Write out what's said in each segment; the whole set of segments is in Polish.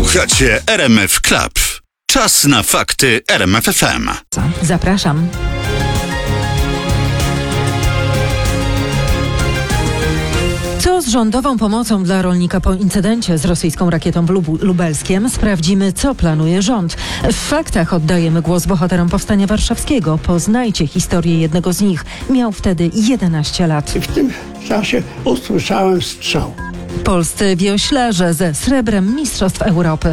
Słuchacie RMF Club. Czas na fakty RMF FM. Zapraszam. Co z rządową pomocą dla rolnika po incydencie z rosyjską rakietą w Lubelskiem? Sprawdzimy, co planuje rząd. W faktach oddajemy głos bohaterom Powstania Warszawskiego. Poznajcie historię jednego z nich. Miał wtedy 11 lat. W tym czasie usłyszałem strzał. Polscy wioślarze ze srebrem Mistrzostw Europy.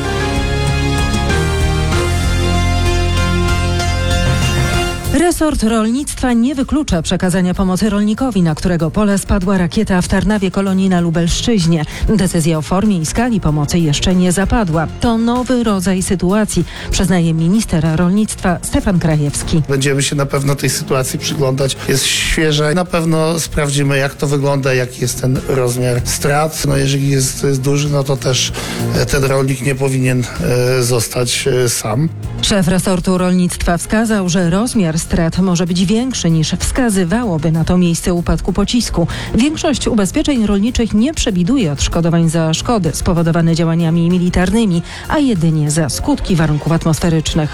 Resort rolnictwa nie wyklucza przekazania pomocy rolnikowi, na którego pole spadła rakieta w Tarnawie Kolonii na Lubelszczyźnie. Decyzja o formie i skali pomocy jeszcze nie zapadła. To nowy rodzaj sytuacji, przyznaje minister rolnictwa Stefan Krajewski. Będziemy się na pewno tej sytuacji przyglądać. Jest świeża. Na pewno sprawdzimy, jak to wygląda, jaki jest ten rozmiar strat. Jeżeli jest duży, no to też ten rolnik nie powinien zostać sam. Szef resortu rolnictwa wskazał, że rozmiar strat może być większy niż wskazywałoby na to miejsce upadku pocisku. Większość ubezpieczeń rolniczych nie przewiduje odszkodowań za szkody spowodowane działaniami militarnymi, a jedynie za skutki warunków atmosferycznych.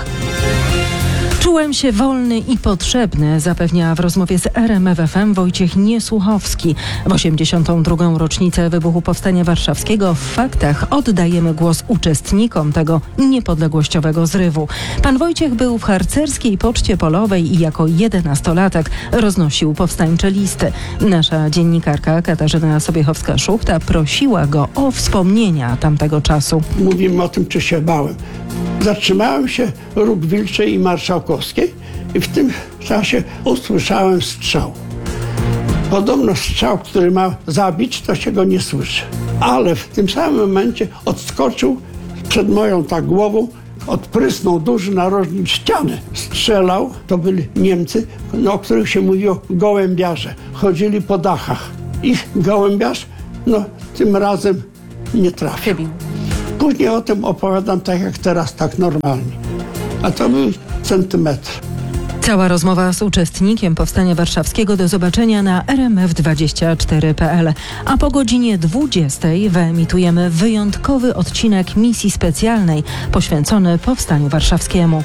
Czułem się wolny i potrzebny, zapewnia w rozmowie z RMF FM Wojciech Niesłuchowski. W 82. rocznicę wybuchu Powstania Warszawskiego w faktach oddajemy głos uczestnikom tego niepodległościowego zrywu. Pan Wojciech był w harcerskiej poczcie polowej i jako 11-latek roznosił powstańcze listy. Nasza dziennikarka Katarzyna Sobiechowska-Szuchta prosiła go o wspomnienia tamtego czasu. Mówimy o tym, czy się bałem. Zatrzymałem się Róg Wilczej i Marszałkowskiej i w tym czasie usłyszałem strzał. Podobno strzał, który ma zabić, to się go nie słyszy. Ale w tym samym momencie odskoczył przed moją głową, odprysnął duży narożnik ściany. Strzelał, to byli Niemcy, o których się mówiło gołębiarze. Chodzili po dachach. Ich gołębiarz, tym razem nie trafił. Później o tym opowiadam tak jak teraz, tak normalnie. A to był centymetr. Cała rozmowa z uczestnikiem Powstania Warszawskiego do zobaczenia na rmf24.pl. A po godzinie 20 wyemitujemy wyjątkowy odcinek misji specjalnej poświęcony Powstaniu Warszawskiemu.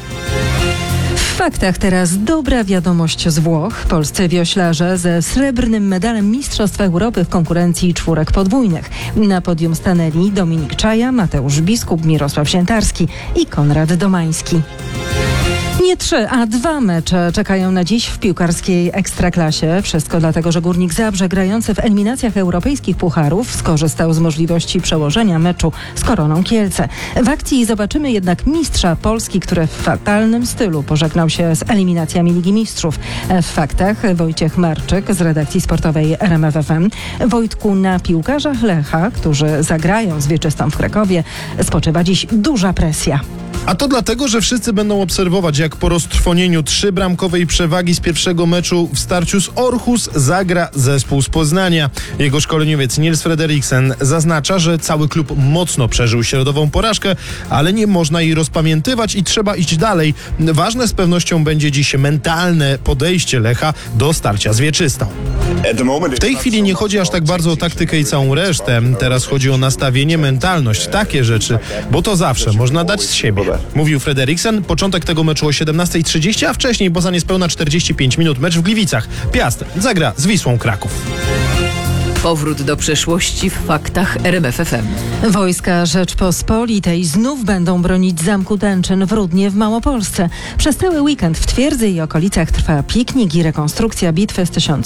W faktach teraz dobra wiadomość z Włoch. Polscy wioślarze ze srebrnym medalem Mistrzostw Europy w konkurencji czwórek podwójnych. Na podium stanęli Dominik Czaja, Mateusz Biskup, Mirosław Siętarski i Konrad Domański. Nie 3, a 2 mecze czekają na dziś w piłkarskiej Ekstraklasie. Wszystko dlatego, że Górnik Zabrze grający w eliminacjach europejskich pucharów skorzystał z możliwości przełożenia meczu z Koroną Kielce. W akcji zobaczymy jednak mistrza Polski, który w fatalnym stylu pożegnał się z eliminacjami Ligi Mistrzów. W faktach Wojciech Marczyk z redakcji sportowej RMF FM. Wojtku, na piłkarzach Lecha, którzy zagrają z Wieczystą w Krakowie, spoczywa dziś duża presja. A to dlatego, że wszyscy będą obserwować, jak po roztrwonieniu 3-bramkowej przewagi z pierwszego meczu w starciu z Aarhus zagra zespół z Poznania. Jego szkoleniowiec Niels Frederiksen zaznacza, że cały klub mocno przeżył środową porażkę, ale nie można jej rozpamiętywać i trzeba iść dalej. Ważne z pewnością będzie dziś mentalne podejście Lecha do starcia z Wieczystą. W tej chwili nie chodzi aż tak bardzo o taktykę i całą resztę. Teraz chodzi o nastawienie, mentalność, takie rzeczy, bo to zawsze można dać z siebie. Mówił Frederiksen. Początek tego meczu o 17:30, a wcześniej, bo za niespełna 45 minut, mecz w Gliwicach. Piast zagra z Wisłą Kraków. Powrót do przeszłości w faktach RMF FM. Wojska Rzeczpospolitej znów będą bronić Zamku Tęczyn w Rudnie w Małopolsce. Przez cały weekend w Twierdzy i okolicach trwa piknik i rekonstrukcja bitwy z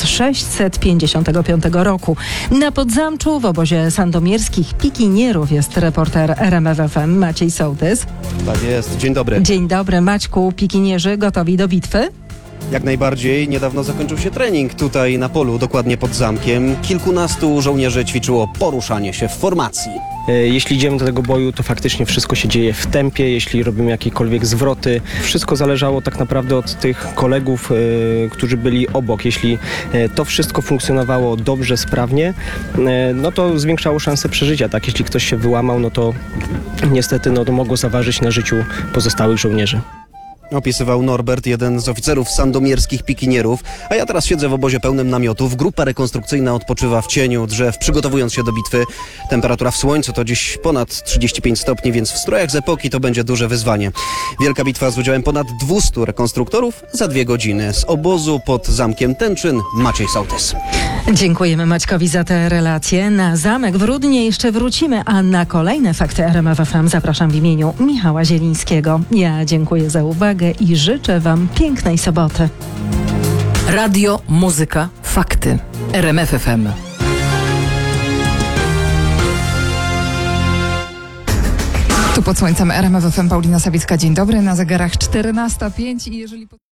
1655 roku. Na Podzamczu w obozie sandomierskich pikinierów jest reporter RMF FM Maciej Sołtys. Tak jest. Dzień dobry. Dzień dobry, Maćku. Pikinierzy gotowi do bitwy? Jak najbardziej. Niedawno zakończył się trening tutaj na polu, dokładnie pod zamkiem. Kilkunastu żołnierzy ćwiczyło poruszanie się w formacji. Jeśli idziemy do tego boju, to faktycznie wszystko się dzieje w tempie, jeśli robimy jakiekolwiek zwroty. Wszystko zależało tak naprawdę od tych kolegów, którzy byli obok. Jeśli to wszystko funkcjonowało dobrze, sprawnie, no to zwiększało szanse przeżycia. Tak? Jeśli ktoś się wyłamał, no to niestety to mogło zaważyć na życiu pozostałych żołnierzy. Opisywał Norbert, jeden z oficerów sandomierskich pikinierów. A ja teraz siedzę w obozie pełnym namiotów. Grupa rekonstrukcyjna odpoczywa w cieniu drzew, przygotowując się do bitwy. Temperatura w słońcu to dziś ponad 35 stopni, więc w strojach z epoki to będzie duże wyzwanie. Wielka bitwa z udziałem ponad 200 rekonstruktorów za 2 godziny. Z obozu pod Zamkiem Tęczyn Maciej Sołtys. Dziękujemy Maćkowi za te relacje. Na Zamek w Rudnie jeszcze wrócimy, a na kolejne fakty RMF FM zapraszam w imieniu Michała Zielińskiego. Ja dziękuję za uwagę i życzę Wam pięknej soboty. Radio, muzyka, fakty. RMF FM. Tu pod słońcem RMF FM Paulina Sawicka. Dzień dobry, na zegarach 14:05 i jeżeli...